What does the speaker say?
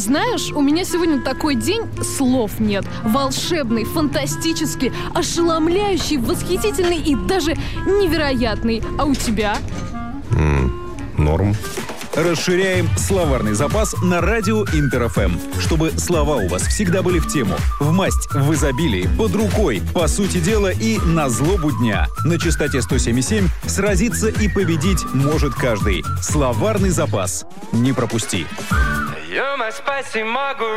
Знаешь, у меня сегодня такой день, слов нет. Волшебный, фантастический, ошеломляющий, восхитительный и даже невероятный. А у тебя? Норм. Расширяем словарный запас на радио Интер-ФМ, чтобы слова у вас всегда были в тему, в масть, в изобилии, под рукой, по сути дела и на злобу дня. На частоте 107,7 сразиться и победить может каждый. Словарный запас. Не пропусти.